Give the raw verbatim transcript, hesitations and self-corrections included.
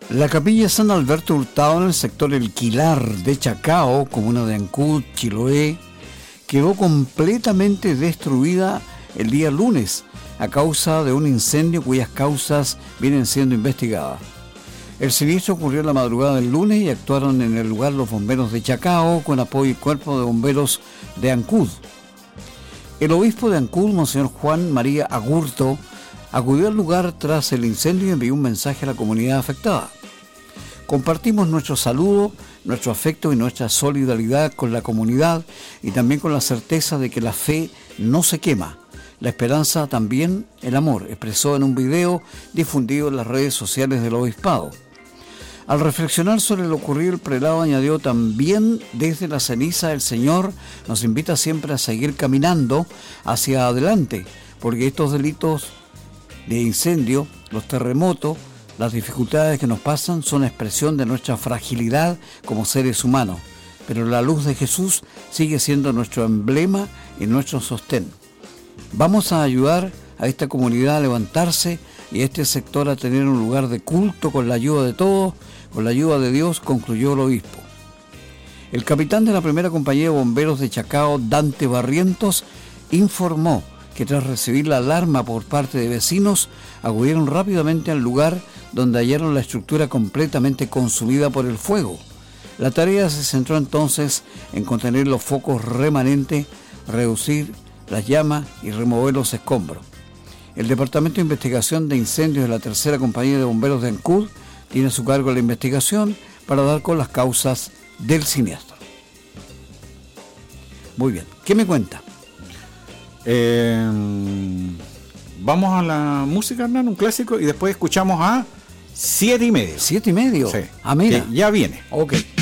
La capilla San Alberto Hurtado en el sector El Quilar de Chacao, comuna de Ancud, Chiloé, quedó completamente destruida el día lunes a causa de un incendio cuyas causas vienen siendo investigadas. El siniestro ocurrió en la madrugada del lunes y actuaron en el lugar los bomberos de Chacao con apoyo y cuerpo de bomberos de Ancud. El obispo de Ancud, Monseñor Juan María Agurto, acudió al lugar tras el incendio y envió un mensaje a la comunidad afectada. Compartimos nuestro saludo, nuestro afecto y nuestra solidaridad con la comunidad y también con la certeza de que la fe no se quema. La esperanza también, el amor, expresó en un video difundido en las redes sociales del obispado. Al reflexionar sobre lo ocurrido, el prelado añadió también: desde la ceniza el Señor nos invita siempre a seguir caminando hacia adelante, porque estos delitos de incendio, los terremotos, las dificultades que nos pasan son expresión de nuestra fragilidad como seres humanos, pero la luz de Jesús sigue siendo nuestro emblema y nuestro sostén. Vamos a ayudar a esta comunidad a levantarse y a este sector a tener un lugar de culto con la ayuda de todos, con la ayuda de Dios, concluyó el obispo. El capitán de la primera compañía de bomberos de Chacao, Dante Barrientos, informó que tras recibir la alarma por parte de vecinos, acudieron rápidamente al lugar donde hallaron la estructura completamente consumida por el fuego. La tarea se centró entonces en contener los focos remanentes, reducir las llamas y remover los escombros. El Departamento de Investigación de Incendios de la tercera compañía de bomberos de Ancud tiene a su cargo la investigación para dar con las causas del siniestro. Muy bien, ¿qué me cuenta? Eh, vamos a la música, Hernán, un clásico, y después escuchamos a Siete y Medio. ¿Siete y Medio? Sí. Ah, mira. Que ya viene. Ok.